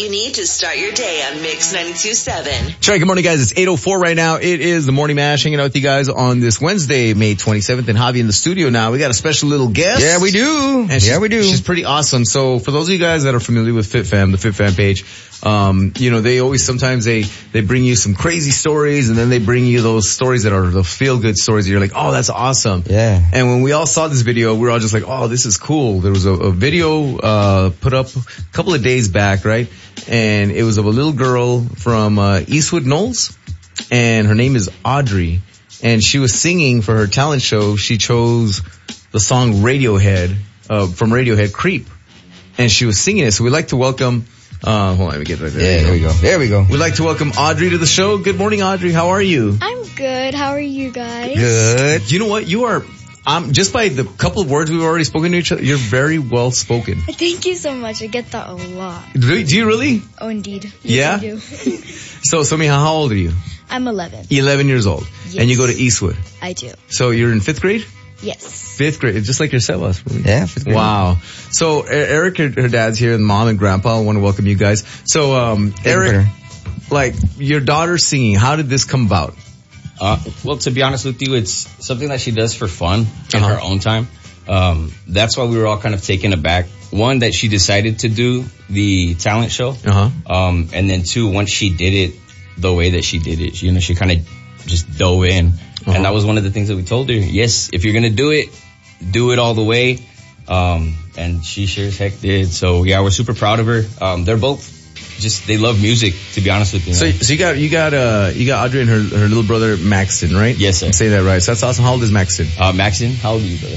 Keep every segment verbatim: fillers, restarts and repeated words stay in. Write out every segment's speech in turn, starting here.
you need to start your day on Mix ninety-two point seven. That's right. Good morning, guys. It's eight oh four right now. It is the Morning Mash, hanging out with you guys on this Wednesday, May twenty-seventh. And Javi in the studio now. We got a special little guest. Yeah, we do. And yeah, we do. She's pretty awesome. So for those of you guys that are familiar with FitFam, the FitFam page, um, you know, they always, sometimes they, they bring you some crazy stories, and then they bring you those stories that are the feel-good stories. You're like, oh, that's awesome. Yeah. And when we all saw this video, we were all just like, oh, this is cool. There was a, a video, uh, put up a couple of days back, right? And it was of a little girl from, uh, Eastwood Knowles, and her name is Audrey. And she was singing for her talent show. She chose the song Radiohead, uh, from Radiohead, Creep. And she was singing it. So we'd like to welcome, uh, hold on, let me get right there. Yeah, there we go. There we go. We'd like to welcome Audrey to the show. Good morning, Audrey. How are you? I'm good. How are you guys? Good. You know what? You are, um, just by the couple of words we've already spoken to each other, you're very well spoken. Thank you so much. I get that a lot. Do, do you really? Oh, indeed. Yes, Yeah? I do. So, so, Mija, how old are you? I'm eleven. eleven years old. Yes. And you go to Eastwood. I do. So you're in fifth grade? Yes. Fifth grade, just like yourself. Yeah, fifth grade. Wow. So Eric, her, her dad's here, and mom and grandpa. I want to welcome you guys. So, um, Eric, like, your daughter's singing. How did this come about? Uh, well, to be honest with you, it's something that she does for fun in Uh-huh. her own time. Um, that's why we were all kind of taken aback. One, that she decided to do the talent show. Uh-huh. Um, and then two, once she did it the way that she did it, you know, she kind of just dove in. Uh-huh. And that was one of the things that we told her. Yes, if you're going to do it, do it all the way. Um, and she sure as heck did. So yeah, we're super proud of her. Um, they're both just, they love music, to be honest with you. So, so you got, you got, uh, you got Audrey and her, her little brother, Maxton, right? Yes, sir. Say that right. So that's awesome. How old is Maxton? Uh, Maxton, how old are you, brother?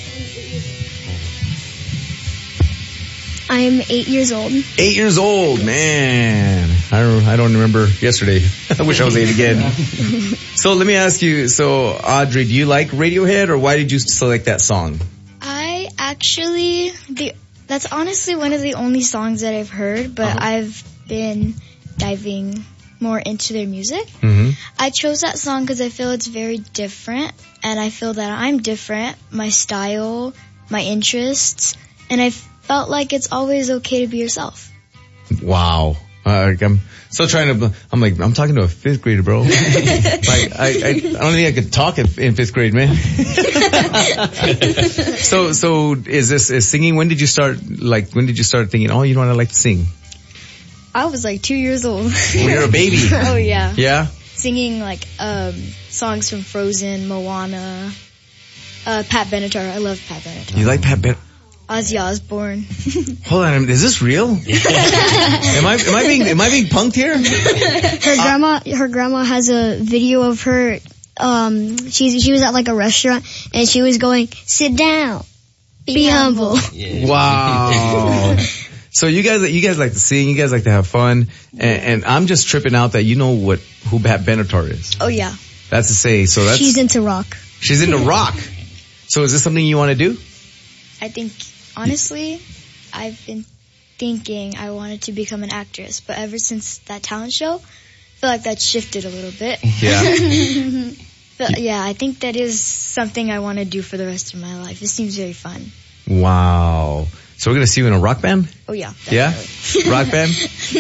I'm eight years old. Eight years old, man. I don't, I don't remember yesterday. I wish I was eight again. So let me ask you, so Audrey, do you like Radiohead, or why did you select that song? I actually, the that's honestly one of the only songs that I've heard, but Uh-huh. I've been diving more into their music. Mm-hmm. I chose that song because I feel it's very different, and I feel that I'm different, my style, my interests, and I felt like it's always okay to be yourself. Wow. Uh, I'm still trying to, I'm like, I'm talking to a fifth grader, bro. Like, I, I, I don't think I could talk in, in fifth grade, man. so, so is this, is singing, when did you start, like, when did you start thinking, oh, you know what, I like to sing? I was like two years old. When you were a baby. Oh yeah. Yeah? Singing like um songs from Frozen, Moana, uh Pat Benatar. I love Pat Benatar. You like Pat Ben? Ozzy Osbourne. Hold on, is this real? am I, am I being, am I being punked here? Her grandma, her grandma has a video of her. Um, she she was at like a restaurant and she was going, "Sit down, be, be humble." Yeah. Wow. So you guys, you guys like to sing, you guys like to have fun, and, and I'm just tripping out that you know what who Pat Benatar is. Oh yeah. That's to say, so that's She's into rock. she's into rock. So is this something you want to do? I think honestly, I've been thinking I wanted to become an actress, but ever since that talent show, I feel like that shifted a little bit. Yeah. But yeah, I think that is something I want to do for the rest of my life. It seems very fun. Wow. So we're gonna see you in a rock band? Oh yeah. Yeah? Definitely. Rock band?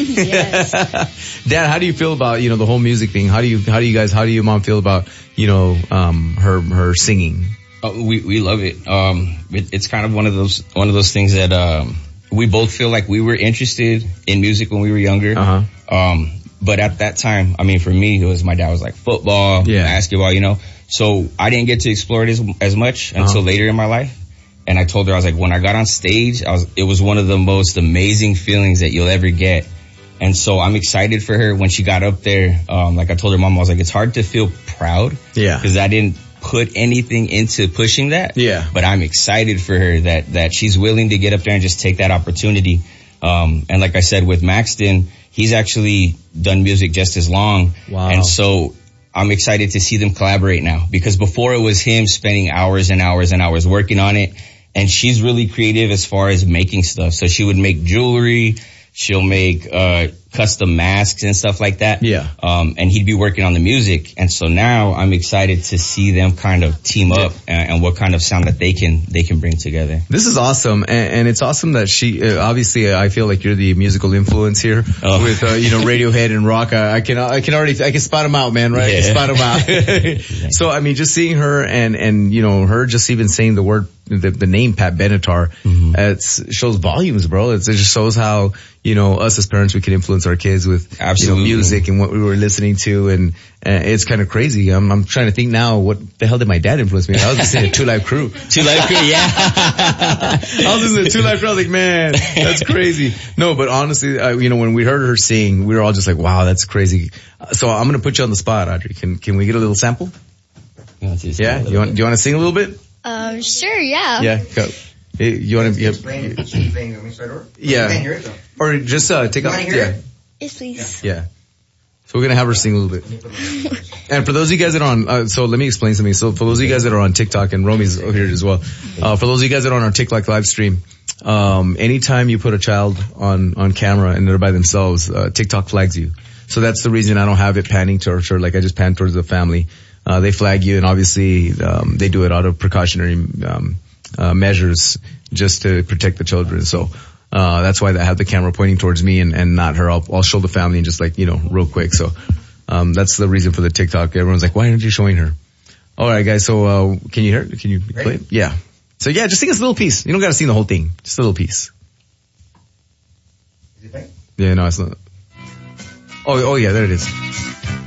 Yes. Dad, how do you feel about, you know, the whole music thing? How do you, how do you guys, how do your mom feel about, you know, um, her, her singing? Oh, we we love it. Um, it, it's kind of one of those one of those things that um, we both feel like we were interested in music when we were younger. Uh-huh. Um, but at that time, I mean, for me, it was my dad was like football, Yeah. basketball, you know. So I didn't get to explore it as, as much Uh-huh. until later in my life. And I told her, I was like, when I got on stage, I was it was one of the most amazing feelings that you'll ever get. And so I'm excited for her when she got up there. Um, like I told her mom, I was like, it's hard to feel proud. Yeah. Because I didn't put anything into pushing that. Yeah. But I'm excited for her that, that she's willing to get up there and just take that opportunity. Um, and like I said, with Maxton, he's actually done music just as long. Wow. And so I'm excited to see them collaborate now, because before it was him spending hours and hours and hours working on it. And she's really creative as far as making stuff. So she would make jewelry. She'll make, uh, custom masks and stuff like that. Yeah. Um, and he'd be working on the music. And so now I'm excited to see them kind of team up and, and what kind of sound that they can, they can bring together. This is awesome. And, and it's awesome that she, uh, obviously uh, I feel like you're the musical influence here Oh. with, uh, you know, Radiohead and rock. I, I can, I can already, I can spot them out, man, right? I can Yeah. spot them out. So, I mean, just seeing her and, and, you know, her just even saying the word, the, the name Pat Benatar, mm-hmm. it shows volumes, bro. It's, it just shows how, you know, us as parents, we can influence our kids with, Absolutely. you know, music and what we were listening to. And, and it's kind of crazy. I'm, I'm trying to think now, what the hell did my dad influence me? I was listening to Two Live Crew. Two Live Crew, yeah. I was listening to Two Live Crew. I was like, man, that's crazy. No, but honestly, uh, you know, when we heard her sing, we were all just like, wow, that's crazy. So I'm going to put you on the spot, Audrey. Can, can we get a little sample? Yeah. You want, do you want to sing a little bit? Um, sure, yeah. Yeah. Go. Hey, you want to, Explain it. She's playing. Let me start over. Yeah. You can't hear it though. Or just, uh, take You off. wanna hear Yeah. it? Yes, please. Yeah. So we're going to have her sing a little bit. And for those of you guys that are on, uh, so let me explain something. So for those of you guys that are on TikTok, and Romy's here as well, uh, for those of you guys that are on our TikTok live stream, um, anytime you put a child on, on camera and they're by themselves, uh, TikTok flags you. So that's the reason I don't have it panning towards her, like I just pan towards the family. Uh, they flag you, and obviously, um, they do it out of precautionary, um, uh, measures just to protect the children. So, uh, that's why I have the camera pointing towards me and, and not her. I'll, I'll show the family and just like, you know, real quick. So, um, that's the reason for the TikTok. Everyone's like, why aren't you showing her? All right, guys. So, uh, can you hear it? Can you play it? Yeah. So yeah, just sing us a little piece. You don't gotta sing the whole thing. Just a little piece. Is it playing? Yeah, no, it's not. Oh, oh yeah, there it is.